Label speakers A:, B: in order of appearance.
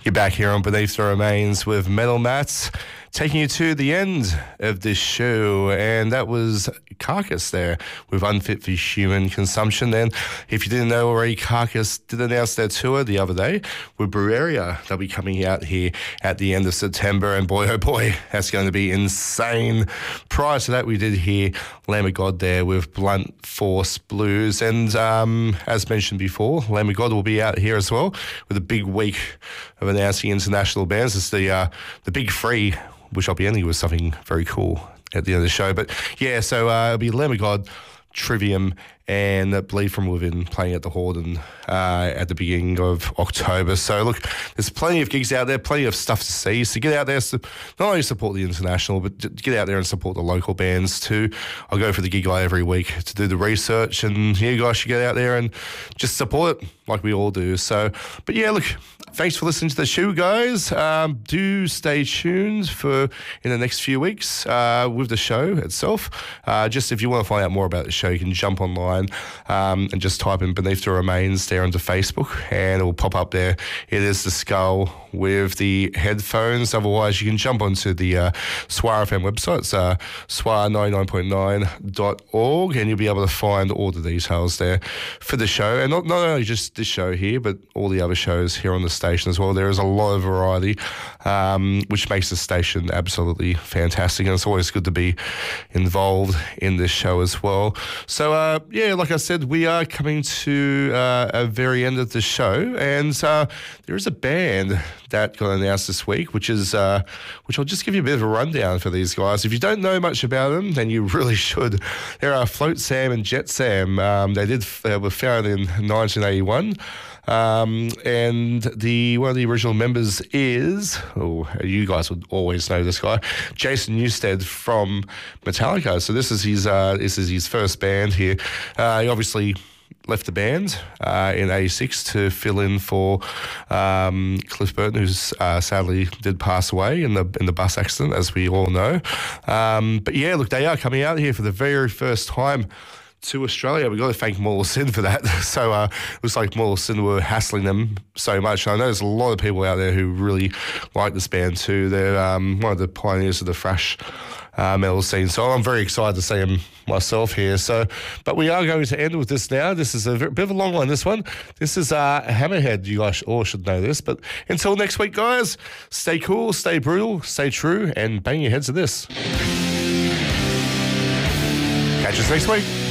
A: You're back here on Beneath the Remains with Metal Mats, taking you to the end of this show, and that was Carcass there with Unfit for Human Consumption. Then, if you didn't know already, Carcass did announce their tour the other day with Brueria. They'll be coming out here at the end of September, and boy, oh boy, that's going to be insane. Prior to that, we did hear Lamb of God there with Blunt Force Blues, and as mentioned before, Lamb of God will be out here as well with a big week of announcing international bands. It's the Big Free, which I'll be ending with something very cool at the end of the show. But yeah, so it'll be Lamb of God, Trivium, and Bleed From Within playing at the Horden at the beginning of October. So look, there's plenty of gigs out there, plenty of stuff to see. So get out there, not only support the international, but get out there and support the local bands too. I'll go for the gig guide every week to do the research, and you guys should get out there and just support it like we all do. So, but yeah, look, thanks for listening to the show, guys. Do stay tuned for in the next few weeks with the show itself. Just if you want to find out more about the show, you can jump online and just type in Beneath the Remains there onto Facebook, and it will pop up there. It is the skull with the headphones. Otherwise, you can jump onto the SWAR FM website. It's swar99.9.org, and you'll be able to find all the details there for the show. And not only just this show here, but all the other shows here on the station as well. There is a lot of variety, which makes the station absolutely fantastic, and it's always good to be involved in this show as well. So, yeah, like I said, we are coming to a very end of the show, and there is a band that got announced this week, which I'll just give you a bit of a rundown for these guys. If you don't know much about them, then you really should. There are Float Sam and Jet Sam. They were founded in 1981. And one of the original members is, you guys would always know this guy, Jason Newsted from Metallica. So this is his first band here. He obviously left the band in '86 to fill in for Cliff Burton, who's sadly did pass away in the bus accident, as we all know. But yeah, look, they are coming out here for the very first time to Australia. We've got to thank Mortal Sin for that. So it looks like Mortal Sin were hassling them so much. And I know there's a lot of people out there who really like this band too. They're one of the pioneers of the thrash metal scene. So I'm very excited to see them myself here. So, but we are going to end with this now. This is a bit of a long one, this one. This is Hammerhead. You guys all should know this. But until next week, guys, stay cool, stay brutal, stay true, and bang your heads to this. Catch us next week.